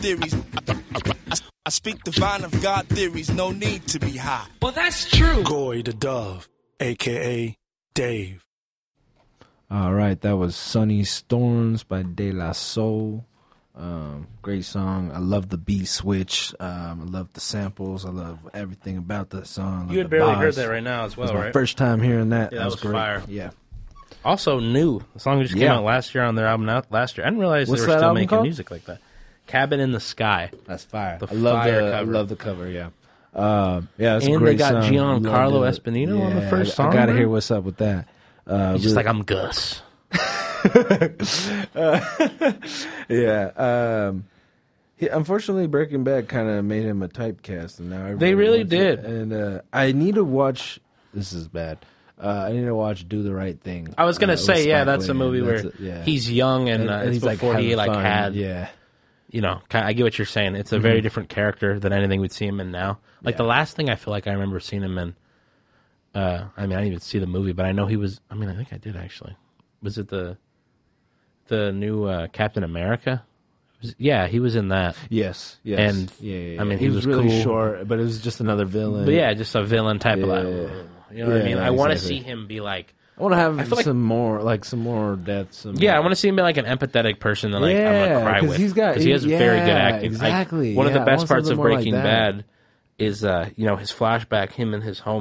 theories. I speak divine of God theories, no need to be high. Well, that's true. Goy the Dove, a.k.a. Dave. All right, that was Sunny Storms by De La Soul. Great song. I love the beat switch. I love the samples. I love everything about that song. You had barely heard that right now as well, It was right? my first time hearing that. Yeah, that was great. fire. Yeah. Also new. The song just came out last year on their album last year. I didn't realize What's they were that still album making called? music like that. Cabin in the Sky. That's fire. The I love fire the cover. I love the cover, yeah. Yeah, it's a And great they got song. Giancarlo Loved it. Espinito on the first song, I gotta man. hear what's up with that. He's just like, I'm Gus. Yeah. Unfortunately, Breaking Bad kind of made him a typecast, and now They really wants it. did. And I need to watch. This is bad. I need to watch Do the Right Thing. I was gonna say, with yeah, Spike that's a Lee. movie where Yeah. he's young and it's he's before he having fun. had, yeah. you know, I get what you're saying. It's a very different character than anything we'd see him in now. Like the last thing I feel like I remember seeing him in. I mean, I didn't even see the movie, but I know he was. I mean, I think I did actually. Was it the new Captain America? Yeah, he was in that. Yes. And, yeah. I mean, he he was was really cool. short, but it was just another villain. But yeah, just a villain type of like, Yeah. you know what I mean? Yeah, I want to exactly. see him be like. I want to have I feel like- some more depth. Yeah, I want to see him be like an empathetic person that like I'm gonna cry with. he's got. Because he has very good acting. Exactly. One of the I best want parts something of more like Breaking that. Bad is his flashback, him and his home.